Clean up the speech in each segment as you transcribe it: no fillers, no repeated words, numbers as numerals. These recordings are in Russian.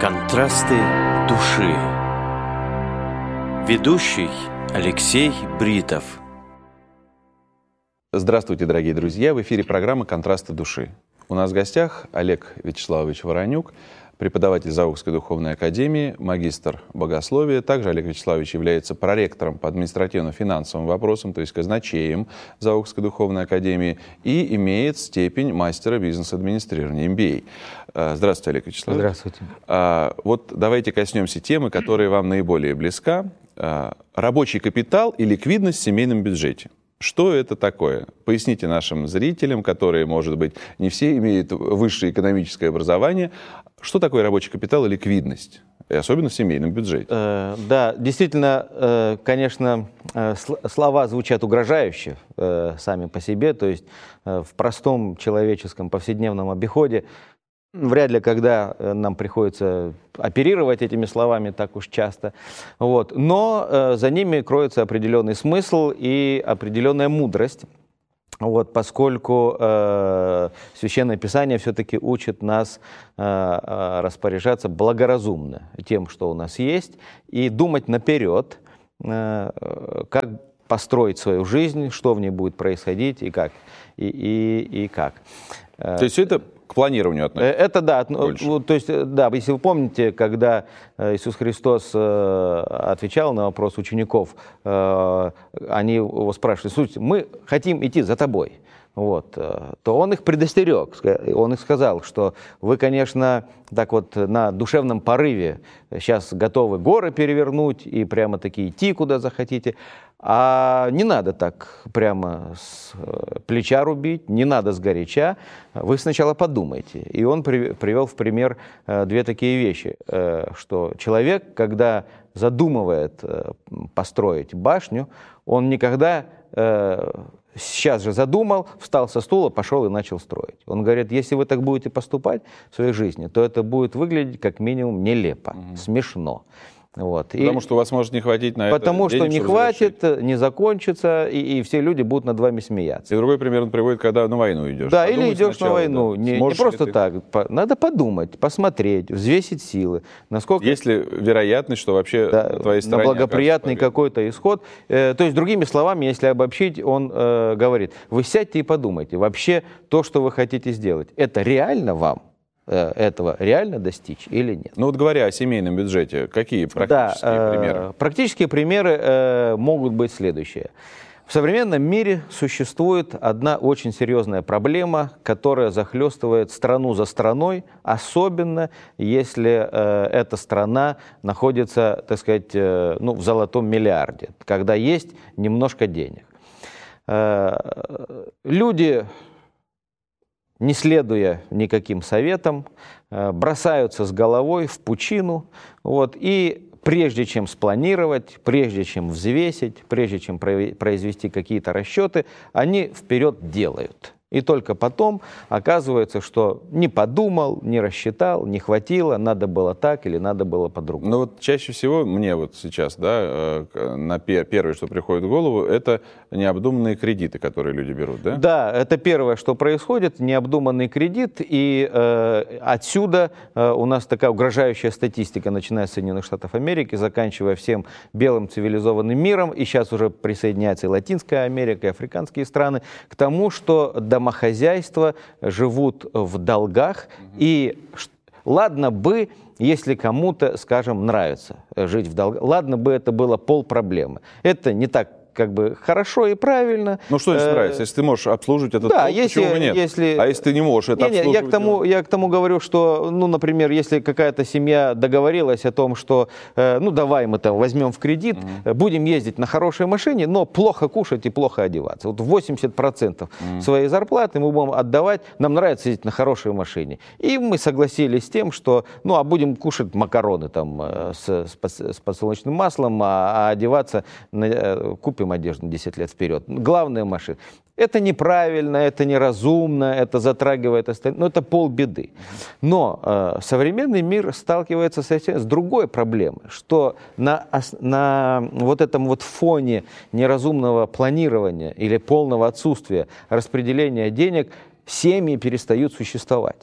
Контрасты души. Ведущий Алексей Бритов. Здравствуйте, дорогие друзья! В эфире программа «Контрасты души». У нас в гостях Олег Вячеславович Воронюк, преподаватель Заокской духовной академии, магистр богословия. Также Олег Вячеславович является проректором по административно-финансовым вопросам, то есть казначеем Заокской духовной академии, и имеет степень мастера бизнес-администрирования, MBA. Здравствуйте, Олег Вячеславович. Здравствуйте. Вот давайте коснемся темы, которая вам наиболее близка. Рабочий капитал и ликвидность в семейном бюджете. Что это такое? Поясните нашим зрителям, которые, может быть, не все имеют высшее экономическое образование, что такое рабочий капитал и ликвидность, и особенно в семейном бюджете. Да, действительно, конечно, слова звучат угрожающе сами по себе, то есть в простом человеческом повседневном обиходе вряд ли когда нам приходится оперировать этими словами так уж часто. Вот. Но за ними кроется определенный смысл и определенная мудрость. Вот, поскольку Священное Писание все-таки учит нас распоряжаться благоразумно тем, что у нас есть, и думать наперед, как построить свою жизнь, что в ней будет происходить и как. И как. То есть это к планированию относится? Это да. То есть, да, если вы помните, когда Иисус Христос отвечал на вопрос учеников, они его спрашивали: слушайте, мы хотим идти за тобой. Вот, то он их предостерег, он их сказал, что вы, конечно, так вот на душевном порыве сейчас готовы горы перевернуть и прямо-таки идти, куда захотите, а не надо так прямо с плеча рубить, не надо сгоряча, вы сначала подумайте. И он привел в пример две такие вещи, что человек, когда задумывает построить башню, он никогда... Сейчас же задумал, встал со стула, пошел и начал строить. Он говорит, если вы так будете поступать в своей жизни, то это будет выглядеть как минимум нелепо, смешно. Вот. Потому что у вас может не хватить на это денег, потому что не хватит, завершить. Не закончится, и все люди будут над вами смеяться. И другой пример он приводит, когда на войну идешь. Да, или идешь на войну. Да. Не просто так. Надо подумать, посмотреть, взвесить силы. Насколько... Есть ли вероятность, что вообще на твоей стороне... На благоприятный какой-то исход. То есть, другими словами, если обобщить, он говорит, вы сядьте и подумайте, вообще то, что вы хотите сделать, это реально вам? Этого реально достичь или нет. Ну вот говоря о семейном бюджете, какие практические примеры? Практические примеры могут быть следующие. В современном мире существует одна очень серьезная проблема, которая захлестывает страну за страной, особенно если эта страна находится, так сказать, в золотом миллиарде, когда есть немножко денег. Люди, не следуя никаким советам, бросаются с головой в пучину, вот, и прежде чем спланировать, прежде чем взвесить, прежде чем произвести какие-то расчеты, они вперед делают. И только потом оказывается, что не подумал, не рассчитал, не хватило, надо было так или надо было по-другому. Ну вот чаще всего мне вот сейчас, да, первое, что приходит в голову, это необдуманные кредиты, которые люди берут, да? Да, это первое, что происходит, необдуманный кредит, и отсюда у нас такая угрожающая статистика, начиная с Соединенных Штатов Америки, заканчивая всем белым цивилизованным миром, и сейчас уже присоединяется и Латинская Америка, и африканские страны, к тому, что домохозяйства живут в долгах, и ладно бы, если кому-то, скажем, нравится жить в долгах, ладно бы это было полпроблемы. Это не так как бы хорошо и правильно. Ну что здесь нравится? Если ты можешь обслуживать этот долг, почему бы нет? А если ты не можешь это обслуживать? Я к тому говорю, что, например, если какая-то семья договорилась о том, что, давай мы там возьмем в кредит, будем ездить на хорошей машине, но плохо кушать и плохо одеваться. Вот 80% своей зарплаты мы будем отдавать, нам нравится ездить на хорошей машине. И мы согласились с тем, что, будем кушать макароны там с подсолнечным маслом, а одеваться купим одежду 10 лет вперед. Главное машина. Это неправильно, это неразумно, это затрагивает остальное, это полбеды. Но современный мир сталкивается с другой проблемой, что на вот этом вот фоне неразумного планирования или полного отсутствия распределения денег семьи перестают существовать.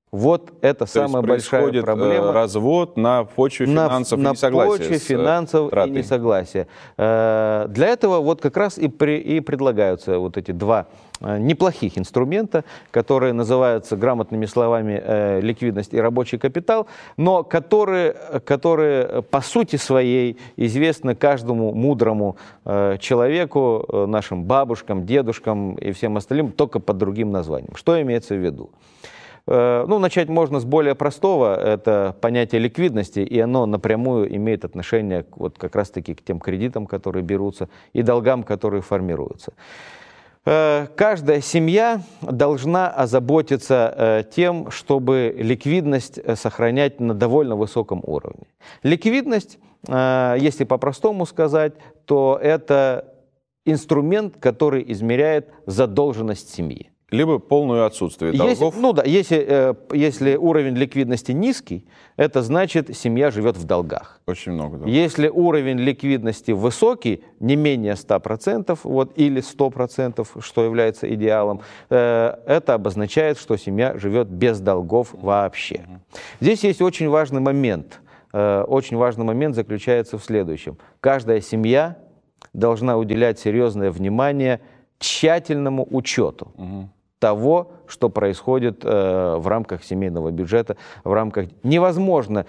Вот это самая большая проблема. Развод на почве финансов и несогласия. На почве финансов и несогласия. Для этого вот как раз и предлагаются вот эти два неплохих инструмента, которые называются грамотными словами ликвидность и рабочий капитал, но которые по сути своей известны каждому мудрому человеку, нашим бабушкам, дедушкам и всем остальным, только под другим названием. Что имеется в виду? Ну, начать можно с более простого, это понятие ликвидности, и оно напрямую имеет отношение вот как раз-таки к тем кредитам, которые берутся, и долгам, которые формируются. Каждая семья должна озаботиться тем, чтобы ликвидность сохранять на довольно высоком уровне. Ликвидность, если по-простому сказать, то это инструмент, который измеряет задолженность семьи. Либо полное отсутствие долгов. Если уровень ликвидности низкий, это значит, семья живет в долгах. Очень много. Да. Если уровень ликвидности высокий, не менее 100%, вот, или 100%, что является идеалом, это обозначает, что семья живет без долгов вообще. Здесь есть очень важный момент. Очень важный момент заключается в следующем. Каждая семья должна уделять серьезное внимание тщательному учету того, что происходит в рамках семейного бюджета, в рамках... Невозможно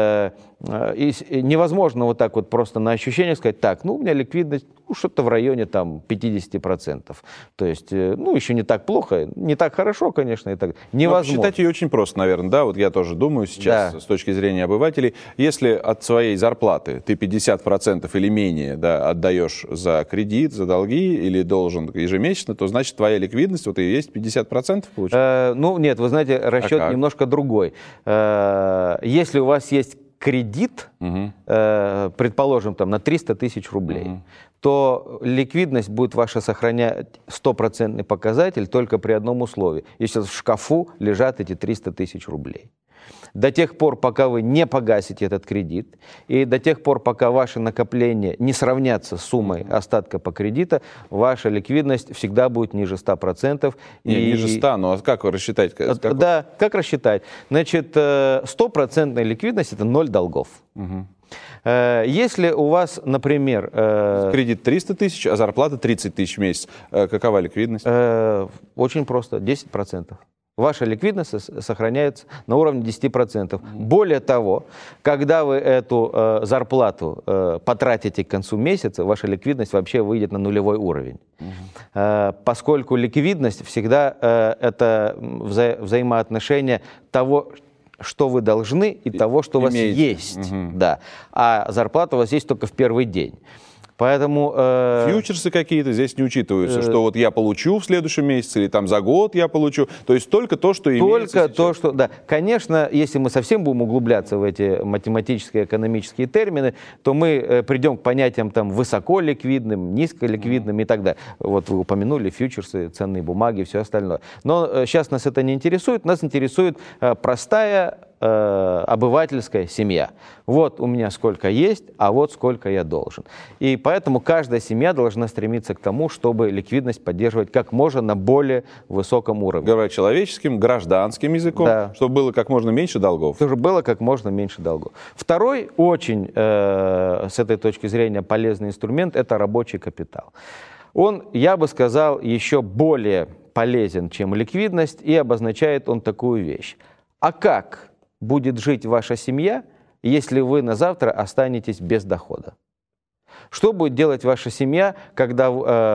вот так вот просто на ощущение сказать, так, ну, у меня ликвидность что-то в районе там 50%. То есть, ну, еще не так плохо, не так хорошо, конечно, и так. Невозможно. Но считать ее очень просто, наверное, да, вот я тоже думаю сейчас, да, с точки зрения обывателей, если от своей зарплаты ты 50% или менее, да, отдаешь за кредит, за долги или должен ежемесячно, то значит твоя ликвидность, вот и есть 50% получается? Ну, нет, вы знаете, расчет немножко другой. Если у вас есть кредит, предположим, там, на 300 тысяч рублей, то ликвидность будет ваша сохранять 100% показатель только при одном условии. Если в шкафу лежат эти 300 тысяч рублей. До тех пор, пока вы не погасите этот кредит, и до тех пор, пока ваши накопления не сравнятся с суммой остатка по кредиту, ваша ликвидность всегда будет ниже 100%. Ниже 100, ну а как рассчитать? Да, как рассчитать? Значит, 100% ликвидность – это 0 долгов. Если у вас, например... Кредит 300 тысяч, а зарплата 30 тысяч в месяц. Какова ликвидность? Очень просто, 10%. Ваша ликвидность сохраняется на уровне 10%. Более того, когда вы эту зарплату потратите к концу месяца, ваша ликвидность вообще выйдет на нулевой уровень. Поскольку ликвидность всегда это взаимоотношение того, что вы должны, и того, что у вас есть. Да. А зарплата у вас есть только в первый день. Поэтому... Фьючерсы какие-то здесь не учитываются, что вот я получу в следующем месяце, или там за год я получу. То есть только то, что имеется сейчас. То, что... Да. Конечно, если мы совсем будем углубляться в эти математические, экономические термины, то мы придем к понятиям там высоко ликвидным, низко ликвидным и так далее. Вот вы упомянули фьючерсы, ценные бумаги и все остальное. Но сейчас нас это не интересует. Нас интересует простая обывательская семья. Вот у меня сколько есть, а вот сколько я должен. И поэтому каждая семья должна стремиться к тому, чтобы ликвидность поддерживать как можно на более высоком уровне. Говоря человеческим, гражданским языком, да, чтобы было как можно меньше долгов. Чтобы было как можно меньше долгов. Второй очень, с этой точки зрения, полезный инструмент – это рабочий капитал. Он, я бы сказал, еще более полезен, чем ликвидность, и обозначает он такую вещь. А как будет жить ваша семья, если вы на завтра останетесь без дохода? Что будет делать ваша семья, когда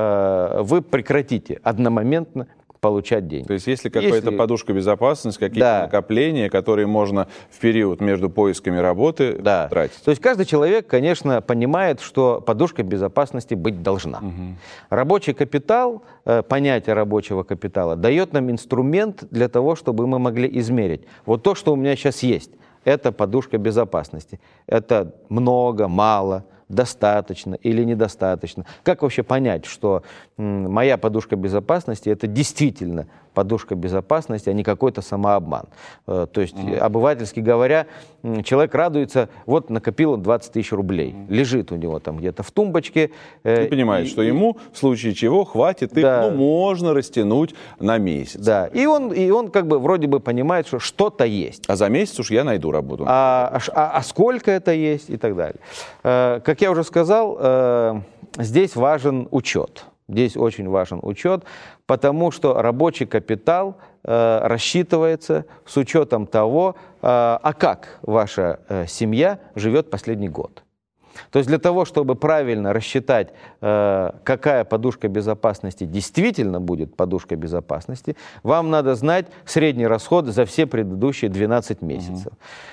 вы прекратите одномоментно получать деньги? То есть если какая-то подушка безопасности, какие-то накопления, которые можно в период между поисками работы тратить? То есть каждый человек, конечно, понимает, что подушка безопасности быть должна. Рабочий капитал, понятие рабочего капитала, дает нам инструмент для того, чтобы мы могли измерить. Вот то, что у меня сейчас есть, это подушка безопасности. Это много, мало, достаточно или недостаточно. Как вообще понять, что моя подушка безопасности – это действительно подушка безопасности, а не какой-то самообман. То есть, обывательски говоря, человек радуется, вот накопил он 20 тысяч рублей, лежит у него там где-то в тумбочке. И понимает, что ему в случае чего хватит их, ну, можно растянуть на месяц. Да, и он как бы вроде бы понимает, что что-то есть. А за месяц уж я найду работу. А сколько это есть и так далее. Как я уже сказал, здесь важен учет. Здесь очень важен учет, потому что рабочий капитал рассчитывается с учетом того, как ваша семья живет последний год. То есть для того, чтобы правильно рассчитать, какая подушка безопасности действительно будет подушкой безопасности, вам надо знать средний расход за все предыдущие 12 месяцев.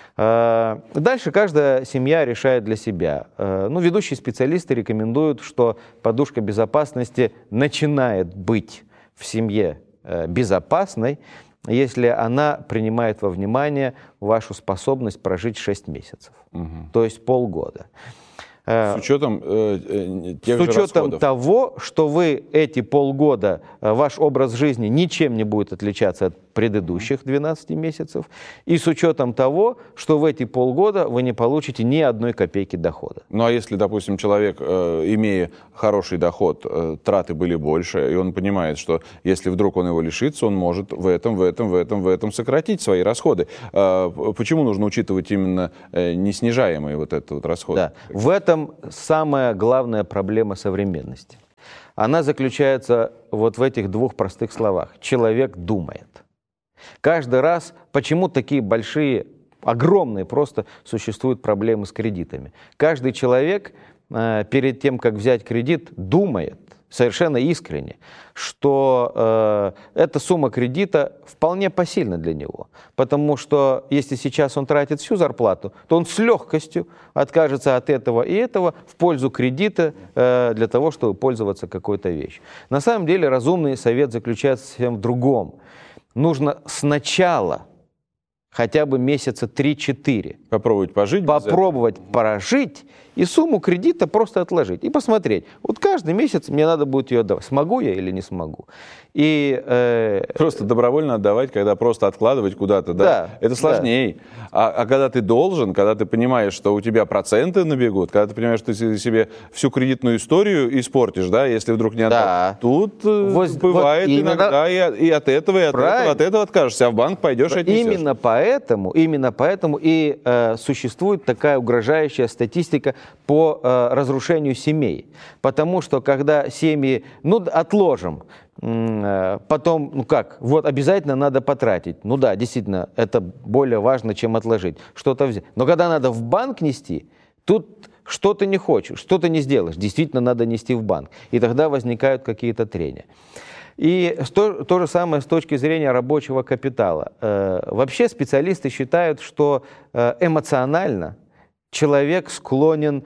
Дальше каждая семья решает для себя. Ну, ведущие специалисты рекомендуют, что подушка безопасности начинает быть в семье безопасной, если она принимает во внимание вашу способность прожить 6 месяцев, то есть полгода. С учетом тех же расходов. С учетом того, что вы эти полгода, ваш образ жизни ничем не будет отличаться от предыдущих 12 месяцев, и с учетом того, что в эти полгода вы не получите ни одной копейки дохода. Ну а если, допустим, человек, имея хороший доход, траты были больше, и он понимает, что если вдруг он его лишится, он может в этом сократить свои расходы. Почему нужно учитывать именно неснижаемые вот этот вот расходы? Да. В этом самая главная проблема современности. Она заключается вот в этих двух простых словах. Человек думает. Каждый раз, почему такие большие, огромные просто существуют проблемы с кредитами? Каждый человек перед тем, как взять кредит, думает совершенно искренне, что эта сумма кредита вполне посильна для него. Потому что если сейчас он тратит всю зарплату, то он с легкостью откажется от этого и этого в пользу кредита для того, чтобы пользоваться какой-то вещью. На самом деле разумный совет заключается совсем в другом. Нужно сначала хотя бы месяца 3-4 попробовать пожить, прожить и сумму кредита просто отложить. И посмотреть, вот каждый месяц мне надо будет ее отдавать. Смогу я или не смогу? И, просто добровольно отдавать, когда просто откладывать куда-то, да? Это сложнее. Да. А когда ты должен, когда ты понимаешь, что у тебя проценты набегут, когда ты понимаешь, что ты себе всю кредитную историю испортишь, да, если вдруг не отдал. Да. Тут бывает иногда и от этого, и от этого откажешься, а в банк пойдешь и отнесешь. Именно поэтому и существует такая угрожающая статистика по разрушению семей. Потому что когда семьи, отложим, потом, вот обязательно надо потратить. Ну да, действительно, это более важно, чем отложить. Что-то взять. Но когда надо в банк нести, тут что ты не хочешь, что ты не сделаешь. Действительно надо нести в банк. И тогда возникают какие-то трения. И то же самое с точки зрения рабочего капитала. Вообще специалисты считают, что эмоционально человек склонен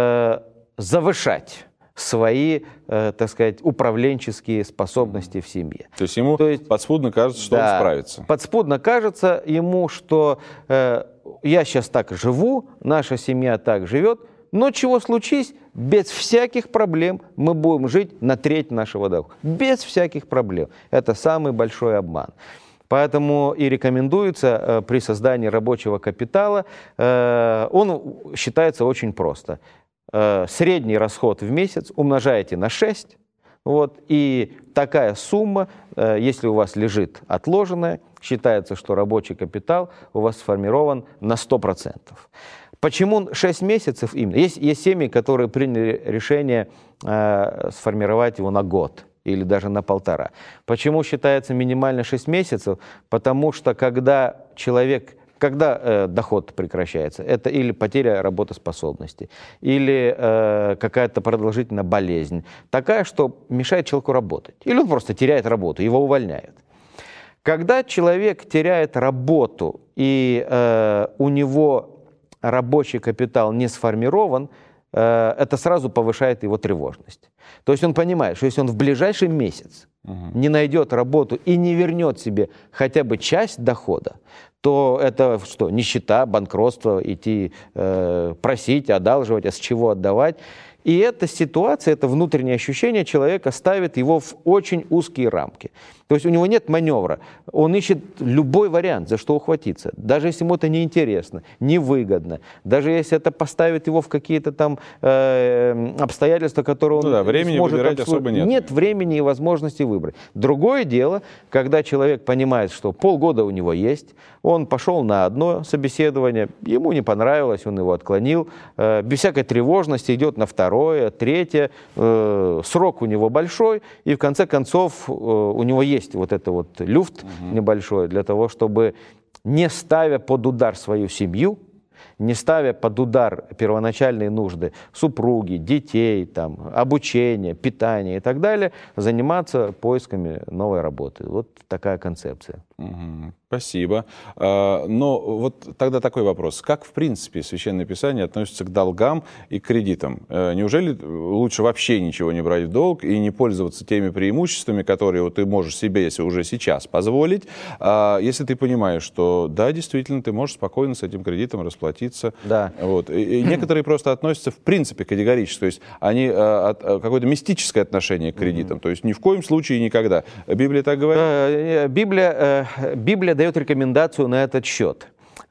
завышать свои, так сказать, управленческие способности в семье. То есть ему подспудно кажется, что он справится. Подспудно кажется ему, что я сейчас так живу, наша семья так живет, но чего случись, без всяких проблем мы будем жить на треть нашего дохода. Без всяких проблем. Это самый большой обман. Поэтому и рекомендуется при создании рабочего капитала, он считается очень просто. Средний расход в месяц умножаете на 6, и такая сумма, если у вас лежит отложенная, считается, что рабочий капитал у вас сформирован на 100%. Почему 6 месяцев именно? Есть семьи, которые приняли решение сформировать его на год или даже на 1,5. Почему считается минимально 6 месяцев? Потому что когда доход прекращается, это или потеря работоспособности, или какая-то продолжительная болезнь, такая, что мешает человеку работать. Или он просто теряет работу, его увольняют. Когда человек теряет работу, и у него рабочий капитал не сформирован, это сразу повышает его тревожность. То есть он понимает, что если он в ближайший месяц не найдет работу и не вернет себе хотя бы часть дохода, то это что? Нищета, банкротство, идти просить, одалживать, а с чего отдавать. И эта ситуация, это внутреннее ощущение человека ставит его в очень узкие рамки. То есть у него нет маневра. Он ищет любой вариант, за что ухватиться. Даже если ему это неинтересно, невыгодно. Даже если это поставит его в какие-то там обстоятельства, которые он времени сможет выбирать особо нет. Нет времени и возможности выбрать. Другое дело, когда человек понимает, что полгода у него есть, он пошел на одно собеседование, ему не понравилось, он его отклонил, без всякой тревожности идет на второе, третье, срок у него большой, и в конце концов у него есть вот это вот люфт небольшой для того, чтобы, не ставя под удар свою семью, не ставя под удар первоначальные нужды супруги, детей, там, обучения, питания и так далее, заниматься поисками новой работы. Вот такая концепция. Спасибо. Но вот тогда такой вопрос. Как, в принципе, Священное Писание относится к долгам и к кредитам? Неужели лучше вообще ничего не брать в долг и не пользоваться теми преимуществами, которые вот ты можешь себе уже сейчас позволить, если ты понимаешь, что да, действительно, ты можешь спокойно с этим кредитом расплатиться? Да. Вот. И некоторые просто относятся, в принципе, категорически. То есть они какое-то мистическое отношение к кредитам. То есть ни в коем случае и никогда. Библия так говорит? Библия дает рекомендацию на этот счет.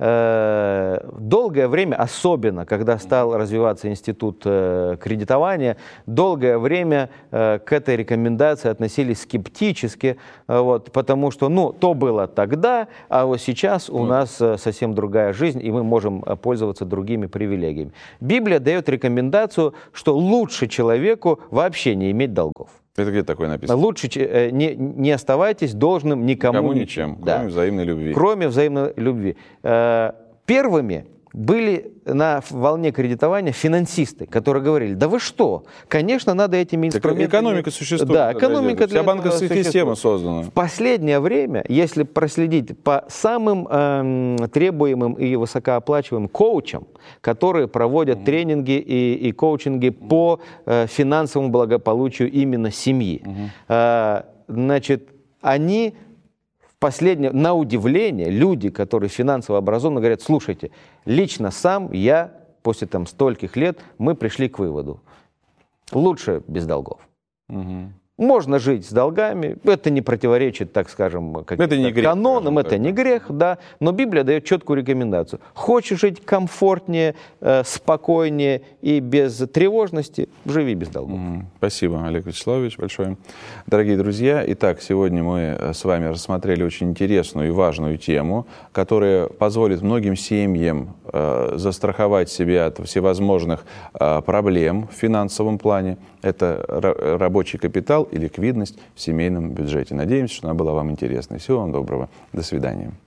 Долгое время, особенно когда стал развиваться институт кредитования, долгое время к этой рекомендации относились скептически, вот, потому что, ну, то было тогда, а вот сейчас у нас совсем другая жизнь, и мы можем пользоваться другими привилегиями. Библия дает рекомендацию, что лучше человеку вообще не иметь долгов. Это где такое написано? Лучше не оставайтесь должным никому ничем, да. кроме взаимной любви. Кроме взаимной любви. Первыми были на волне кредитования финансисты, которые говорили, да вы что, конечно, надо этими инструментами... Экономика существует. Да, экономика вся банковская система создана. В последнее время, если проследить по самым требуемым и высокооплачиваемым коучам, которые проводят тренинги и коучинги по финансовому благополучию именно семьи, значит, они... Последнее, на удивление, люди, которые финансово образованы, говорят, слушайте, лично сам я, после там стольких лет, мы пришли к выводу, лучше без долгов. Можно жить с долгами, это не противоречит, так скажем, канонам, это не грех, да, но Библия дает четкую рекомендацию. Хочешь жить комфортнее, спокойнее и без тревожности, живи без долгов. Спасибо, Олег Вячеславович, большое. Дорогие друзья, итак, сегодня мы с вами рассмотрели очень интересную и важную тему, которая позволит многим семьям застраховать себя от всевозможных проблем в финансовом плане. Это рабочий капитал и ликвидность в семейном бюджете. Надеемся, что она была вам интересна. Всего вам доброго. До свидания.